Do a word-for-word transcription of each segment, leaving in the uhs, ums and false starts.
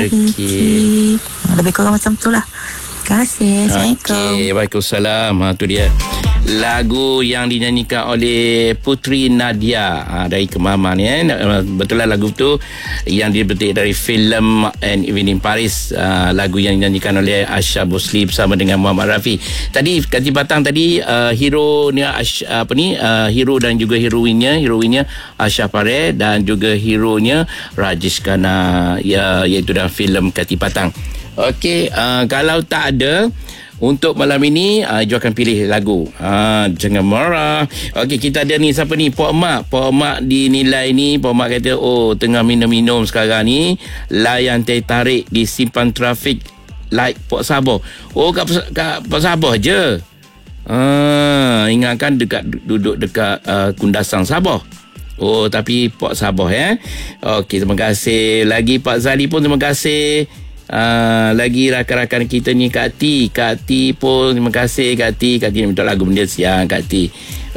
Okey. Lebih kurang macam tu lah. Terima kasih. Assalamualaikum. Okey, waalaikumsalam. Ha, tu dia lagu yang dinyanyikan oleh Putri Nadia ha, dari Kemaman ya. Betul lah lagu tu yang dipetik dari filem And Evening Paris, ha, lagu yang dinyanyikan oleh Asha Bosli bersama dengan Muhammad Rafi. Tadi Kati Batang tadi uh, hero ni Ash, apa ni uh, hero dan juga heroinnya, heroinnya Asha Pare dan juga heronya Rajesh Khanna ya, iaitu dalam filem Kati Batang. Okey, uh, kalau tak ada untuk malam ini, uh, Ju akan pilih lagu. Uh, jangan marah. Okey, kita ada ni siapa ni? Pok Mak. Pok Mak dinilai ni, Pok Mak kata, oh tengah minum-minum sekarang ni, layan teh tarik di simpan trafik like Port Sabah. Oh, kat, kat Port Sabah je. Uh, ingatkan dekat duduk dekat uh, Kundasang Sabah. Oh, tapi Port Sabah ya. Okey, terima kasih. Lagi Pak Zali pun terima kasih. Uh, lagi rakan-rakan kita ni Kak Ti Kak Ti pun terima kasih Kak Ti Kak Ti minta lagu benda siang Kak Ti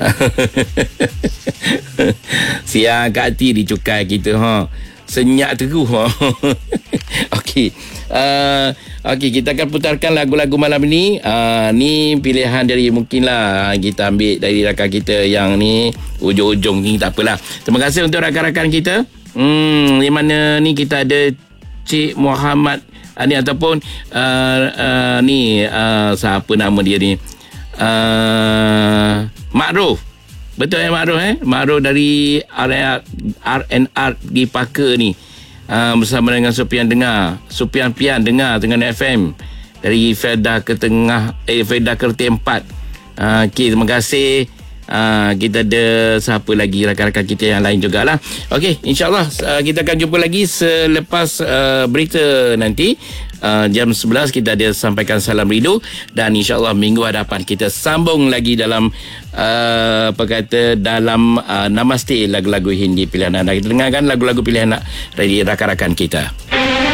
siang Kak Ti dicukai kita ha. Senyap terus ha. Okey, uh, Okey, kita akan putarkan lagu-lagu malam ni. uh, Ni pilihan dari mungkinlah kita ambil dari rakan kita yang ni ujung-ujung ni, tak apalah. Terima kasih untuk rakan-rakan kita. Hmm, di mana ni kita ada Cik Muhammad uh, ni ataupun uh, uh, ni uh, siapa nama dia ni, uh, Makruf. Betul ya Makruf eh? Makruf dari R and R di Paka ni, uh, bersama dengan Supian Dengar, Supian Pian Dengar dengan F M dari Fedah ke Tengah eh Fedah Kerti empat. uh, Okey, terima kasih. Uh, kita ada siapa lagi rakan-rakan kita yang lain jugalah. Okey, insyaAllah uh, kita akan jumpa lagi selepas uh, berita nanti. uh, Jam sebelas kita ada sampaikan salam rindu. Dan insyaAllah minggu hadapan kita sambung lagi dalam uh, apa kata dalam uh, Namaste, lagu-lagu Hindi pilihan anda. Kita dengarkan lagu-lagu pilihan dari rakan-rakan kita.